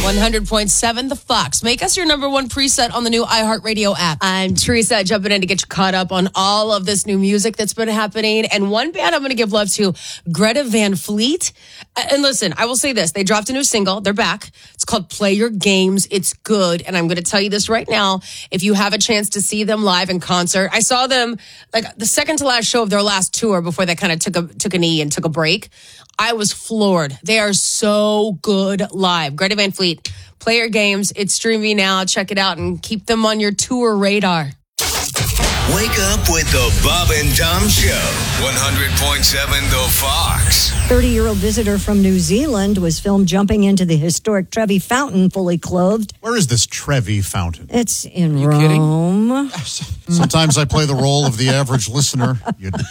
100.7 The Fox. Make us your number one preset on the new iHeartRadio app. I'm Teresa, jumping in to get you caught up on all of this new music that's been happening. And one band I'm going to give love to, Greta Van Fleet. And listen, I will say this. They dropped a new single. They're back. It's called Play Your Games. It's good. And I'm going to tell you this right now. If you have a chance to see them live in concert, I saw them like the second to last show of their last tour before they kind of took a knee and took a break. I was floored. They are so good live. Greta Van Fleet, Play Your Games. It's streaming now. Check it out and keep them on your tour radar. Wake up with the Bob and Tom Show. 100.7 The Fox. 30-year-old visitor from New Zealand was filmed jumping into the historic Trevi Fountain fully clothed. Where is this Trevi Fountain? It's in Rome. Sometimes I play the role of the average listener.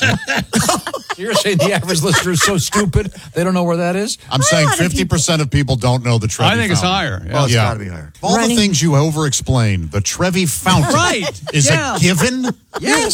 You're saying the average listener is so stupid they don't know where that is? I'm saying 50% of people don't know the Trevi Fountain. I think it's higher. Yeah. Well, It's got to be higher. Of all the things you over-explain, the Trevi Fountain is a given? Yes.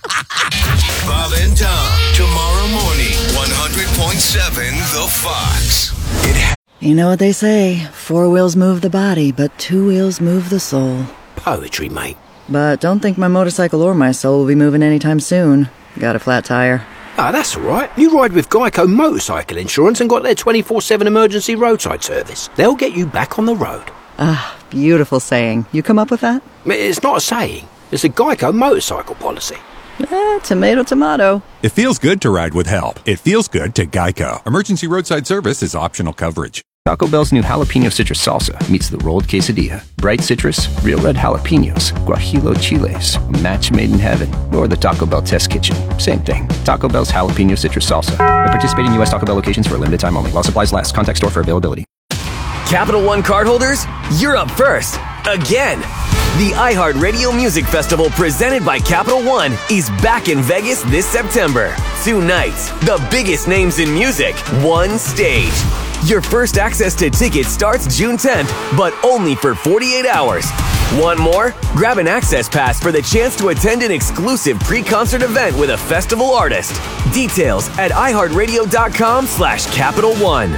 Bob and Tom, tomorrow morning, 100.7 The Fox. You know what they say, 4 wheels move the body, but 2 wheels move the soul. Poetry, mate. But don't think my motorcycle or my soul will be moving anytime soon. Got a flat tire. Ah, that's all right. You ride with Geico Motorcycle Insurance and got their 24/7 emergency roadside service. They'll get you back on the road. Ah, beautiful saying. You come up with that? It's not a saying. It's a Geico motorcycle policy. Tomato, tomato. It feels good to ride with help. It feels good to Geico. Emergency roadside service is optional coverage. Taco Bell's new jalapeno citrus salsa meets the rolled quesadilla. Bright citrus, real red jalapenos, guajillo chiles, a match made in heaven. Or the Taco Bell test kitchen. Same thing. Taco Bell's jalapeno citrus salsa. At participating U.S. Taco Bell locations for a limited time only. While supplies last. Contact store for availability. Capital One cardholders, you're up first. Again. The iHeartRadio Music Festival presented by Capital One is back in Vegas this September. 2 nights, the biggest names in music, one stage. Your first access to tickets starts June 10th, but only for 48 hours. Want more? Grab an access pass for the chance to attend an exclusive pre-concert event with a festival artist. Details at iHeartRadio.com/Capital One.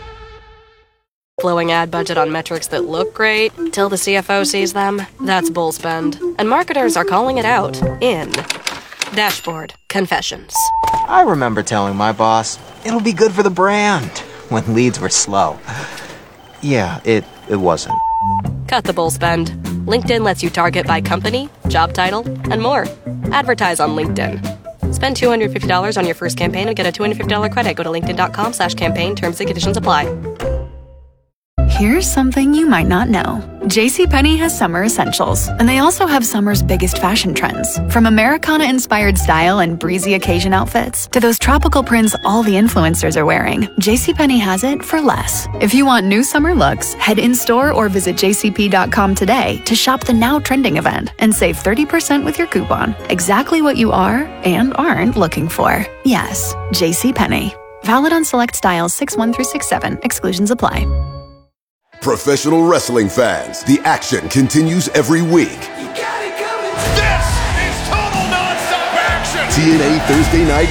Flowing ad budget on metrics that look great till the CFO sees them. That's bull spend. And marketers are calling it out in Dashboard Confessions. I remember telling my boss, it'll be good for the brand, when leads were slow. Yeah, it wasn't. Cut the bull spend. LinkedIn lets you target by company, job title, and more. Advertise on LinkedIn. Spend $250 on your first campaign and get a $250 credit. Go to linkedin.com/campaign. Terms and conditions apply. Here's something you might not know. JCPenney has summer essentials, and they also have summer's biggest fashion trends. From Americana-inspired style and breezy occasion outfits to those tropical prints all the influencers are wearing, JCPenney has it for less. If you want new summer looks, head in-store or visit jcp.com today to shop the now trending event and save 30% with your coupon. Exactly what you are and aren't looking for. Yes, JCPenney. Valid on select styles 6-1 through 6-7. Exclusions apply. Professional wrestling fans, the action continues every week. This is total nonstop action. TNA Thursday Night